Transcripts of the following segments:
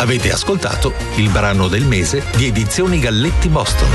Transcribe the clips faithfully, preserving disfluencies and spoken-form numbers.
Avete ascoltato il brano del mese di Edizioni Galletti Boston.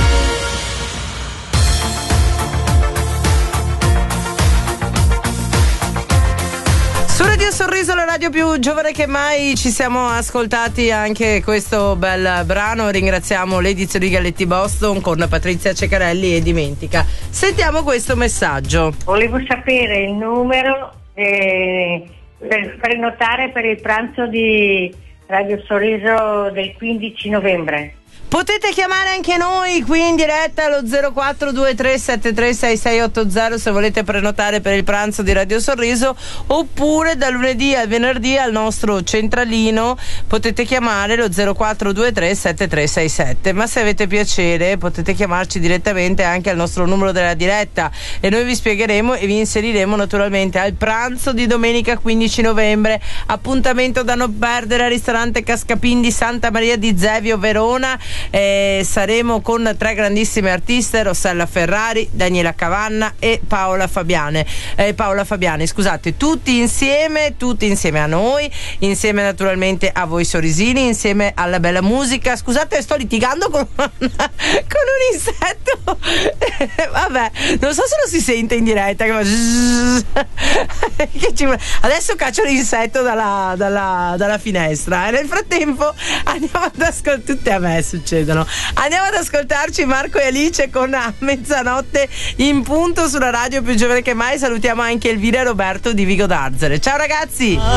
Su Radio Sorriso, la radio più giovane che mai, ci siamo ascoltati anche questo bel brano. Ringraziamo le Edizioni Galletti Boston con Patrizia Ceccarelli e Dimentica. Sentiamo questo messaggio. Volevo sapere il numero eh, per prenotare per il pranzo di Radio Sorriso del quindici novembre. Potete chiamare anche noi qui in diretta allo zero quattro due tre sette tre sei sei otto zero se volete prenotare per il pranzo di Radio Sorriso, oppure da lunedì al venerdì al nostro centralino potete chiamare lo zero quattro due tre sette tre sei sette. Ma se avete piacere potete chiamarci direttamente anche al nostro numero della diretta e noi vi spiegheremo e vi inseriremo naturalmente al pranzo di domenica quindici novembre. Appuntamento da non perdere al ristorante Cascapin di Santa Maria di Zevio, Verona. Eh, saremo con tre grandissime artiste: Rossella Ferrari, Daniela Cavanna e Paola Fabiane eh, Paola Fabiani, scusate, tutti insieme tutti insieme a noi, insieme naturalmente a voi sorrisini, insieme alla bella musica. Scusate, sto litigando con, con un insetto vabbè, non so se lo si sente in diretta che fa che ci... adesso caccio l'insetto dalla, dalla, dalla finestra e nel frattempo andiamo ad ascoltare. Tutte a me succedono. Andiamo ad ascoltarci Marco e Alice con A mezzanotte in punto sulla radio più giovane che mai. Salutiamo anche Elvira e Roberto di Vigo d'Arzere. Ciao ragazzi.